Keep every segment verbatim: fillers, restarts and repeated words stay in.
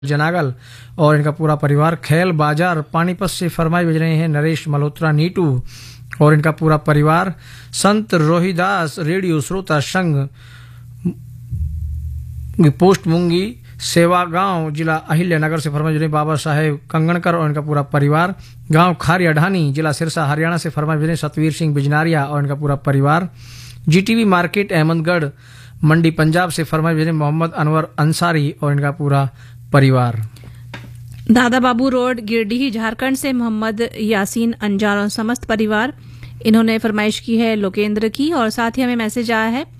जनागल और इनका पूरा परिवार। खेल बाजार पानीपत से फरमाई भेज रहे हैं नरेश मल्होत्रा नीटू और इनका पूरा परिवार। संत रोहिदास रेडियो श्रोता संघ पोस्ट मुंगी सेवा गांव जिला अहिल्यानगर से फरमाई भेज रहे हैं बाबा साहेब कंगणकर और इनका पूरा परिवार। गांव खारिया ढानी जिला सिरसा हरियाणा से फरमाई भेज रहे हैं सतवीर सिंह बिजनारिया और इनका पूरा परिवार। जीटीवी मार्केट अहमदगढ़ मंडी पंजाब से फरमाई भेज रहे हैं मोहम्मद अनवर अंसारी और इनका पूरा परिवार। दादा बाबू रोड गिरडीह झारखंड से मोहम्मद यासीन अंजार और समस्त परिवार, इन्होंने फरमाइश की है लोकेंद्र की। और साथ ही हमें मैसेज आया है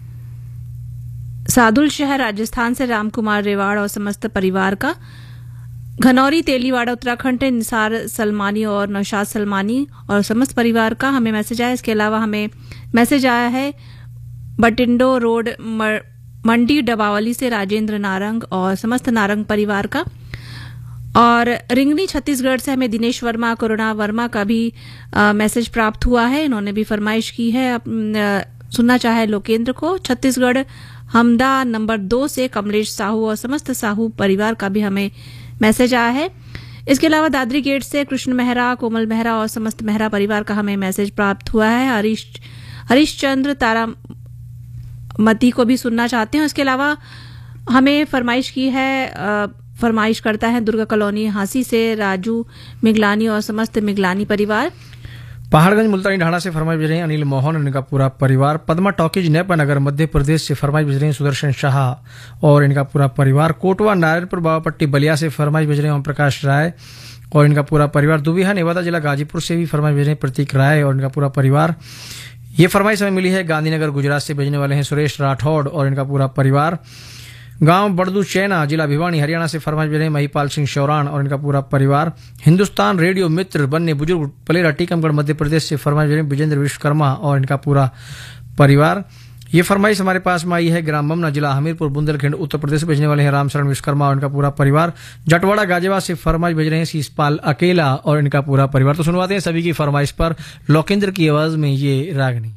सादुल शहर राजस्थान से राम कुमार रेवाड़ और समस्त परिवार का। घनौरी तेलीवाड़ा उत्तराखंड से निसार सलमानी और नौशाद सलमानी और समस्त परिवार का हमें मैसेज आया। इसके अलावा हमें मैसेज आया है बटिंडो रोड मंडी डबावली से राजेंद्र नारंग और समस्त नारंग परिवार का। और रिंगनी छत्तीसगढ़ से हमें दिनेश वर्मा करुणा वर्मा का भी आ, मैसेज प्राप्त हुआ है। इन्होंने भी फरमाइश की है आ, सुनना चाहे लोकेंद्र को। छत्तीसगढ़ हमदा नंबर दो से कमलेश साहू और समस्त साहू परिवार का भी हमें मैसेज आया है। इसके अलावा दादरी गेट से कृष्ण मेहरा कोमल मेहरा और समस्त मेहरा परिवार का हमें मैसेज प्राप्त हुआ है। हरीश हरीश चंद्र तारा मती को भी सुनना चाहते हैं। इसके अलावा हमें फरमाइश की है आ, फरमाइश करता है दुर्गा कॉलोनी हांसी से राजू मिगलानी और समस्त मिगलानी परिवार। पहाड़गंज मुल्तानी ढाणा से फरमाइश भेज रहे हैं अनिल मोहन और इनका पूरा परिवार। पद्मा टॉकीज नेपानगर मध्य प्रदेश से फरमाइश भेज रहे हैं सुदर्शन शाह और इनका पूरा परिवार। कोटवा नारायणपुर बाबापट्टी बलिया से फरमाइश भेज रहे हैं ओम प्रकाश राय और इनका पूरा परिवार। दुबिहा नेवादा जिला गाजीपुर से भी फरमाइश भेज रहे हैं प्रतीक राय और इनका पूरा परिवार। ये फरमाइश हमें मिली है गांधीनगर गुजरात से भेजने वाले हैं सुरेश राठौड़ और इनका पूरा परिवार। गांव बड़दू चैना जिला भिवानी हरियाणा से फरमाइश भेज रहे हैं महिपाल सिंह शौरान और इनका पूरा परिवार। हिंदुस्तान रेडियो मित्र बनने बुजुर्ग पलेरा टीकमगढ़ मध्य प्रदेश से फरमाइश भेज रहे हैं विजेंद्र विश्वकर्मा और इनका पूरा परिवार। ये फरमाइश हमारे पास में आई है ग्राम बमना जिला हमीरपुर बुंदेलखंड उत्तर प्रदेश से भेजने वाले हैं रामशरण विश्वकर्मा और इनका पूरा परिवार। जटवाड़ा गाजियाबाद से फरमाइश भेज रहे हैं शीशपाल अकेला और इनका पूरा परिवार। तो सुनवाते हैं सभी की फरमाइश पर लोकेंद्र की आवाज में ये रागनी।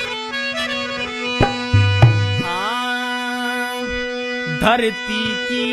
धरती की